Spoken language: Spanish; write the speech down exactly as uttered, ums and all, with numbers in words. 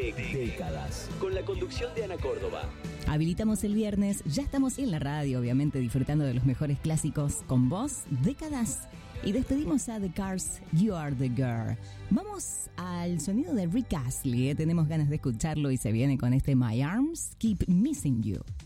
de Décadas, con la conducción de Ana Córdoba. Habilitamos el viernes, ya estamos en la radio, obviamente disfrutando de los mejores clásicos con vos, Décadas. Y despedimos a The Cars, You Are The Girl. Vamos al sonido de Rick Astley, ¿eh? Tenemos ganas de escucharlo y se viene con este My Arms Keep Missing You.